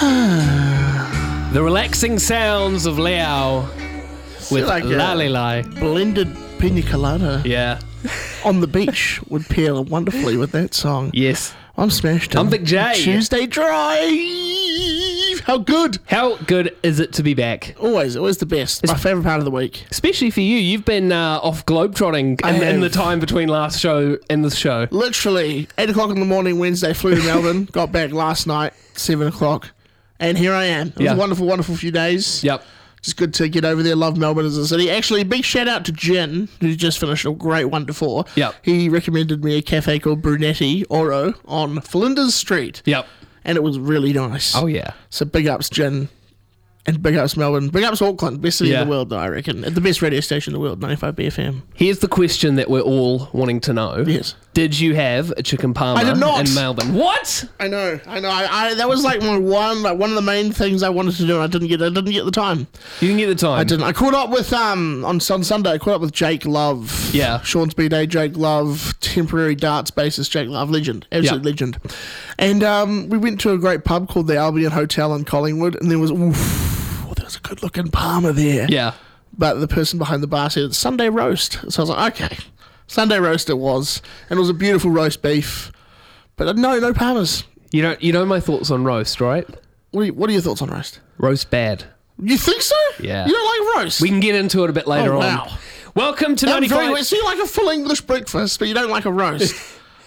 The relaxing sounds of Liao with like Lalilai. Blended pina colada Yeah. on the beach would pair wonderfully with that song. Yes. I'm smashed. I'm Big J. Tuesday Drive. How good. How good is it to be back? Always the best. My favourite part of the week. Especially for you. You've been off globetrotting in the time between last show and this show. Literally, 8 o'clock in the morning Wednesday, flew to Melbourne, got back last night, 7 o'clock, and here I am. It was a wonderful, wonderful few days. Yep. Just good to get over there. Love Melbourne as a city. Actually, big shout out to Jen, who just finished a great 1 to 4. Yep. He recommended me a cafe called Brunetti Oro on Flinders Street. Yep. And it was really nice. Oh, yeah. So big ups, Jen. And big ups, Melbourne. Big ups, Auckland. Best city in the world, I reckon. The best radio station in the world, 95 BFM. Here's the question that we're all wanting to know. Yes. Did you have a chicken parma I did not. in Melbourne? What? I know. I that was like my one of the main things I wanted to do, and I didn't get the time. You didn't get the time. I didn't. I caught up with on Sunday. I caught up with Jake Love. Yeah. Sean's B-Day, Jake Love, temporary darts bassist Jake Love, legend, absolute legend. And we went to a great pub called the Albion Hotel in Collingwood, and there was there was a good looking parma there. Yeah. But the person behind the bar said it's Sunday roast, so I was like, okay, Sunday roast it was, and it was a beautiful roast beef, but no parmas. You know my thoughts on roast, right? What are your thoughts on roast? Roast bad. You think so? Yeah. You don't like roast? We can get into it a bit later wow. on. Welcome to 95. So you like a full English breakfast, but you don't like a roast.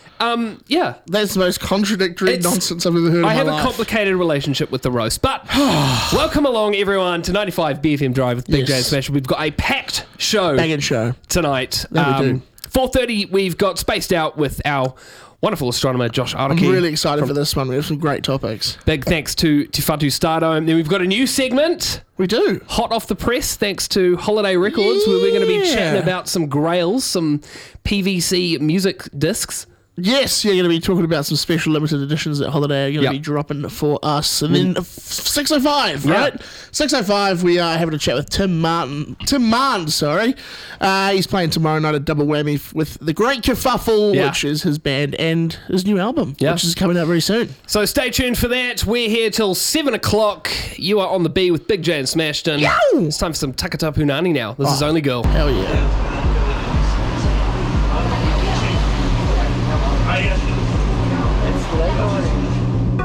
Yeah. That's the most contradictory nonsense I've ever heard in my life. I have a complicated relationship with the roast, but welcome along everyone to 95 BFM Drive with Big J and Smash. We've got a packed show Banging show tonight. That we do. 4:30 we've got Spaced Out with our wonderful astronomer Josh Araki. I'm really excited for this one. We have some great topics. Big thanks to Fatu Stardome. Then we've got a new segment. We do. Hot off the press, thanks to Holiday Records, where we're going to be chatting about some grails, some PVC music discs. Yes, you're going to be talking about some special limited editions that Holiday are going to be dropping for us. And then 6:05, right? 6:05, we are having a chat with Tim Martin, sorry. He's playing tomorrow night at Double Whammy with The Great Kerfuffle, which is his band, and his new album, which is coming out very soon. So stay tuned for that. We're here till 7 o'clock. You are on the B with Big J and Smashton. Yow! It's time for some Takata Punani now. This is Only Girl. Hell yeah.